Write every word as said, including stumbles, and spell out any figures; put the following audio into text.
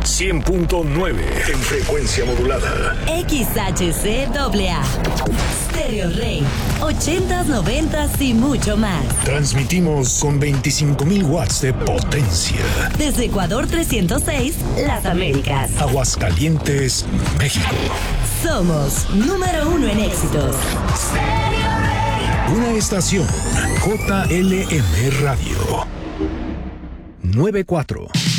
cien punto nueve en frecuencia modulada. X H C A A. Stereo Rey. ochentas, noventas y mucho más. Transmitimos con veinticinco mil watts de potencia. Desde Ecuador trescientos seis, Las Américas. Aguascalientes, México. Somos número uno en éxitos. Una estación J L M Radio. noventa y cuatro.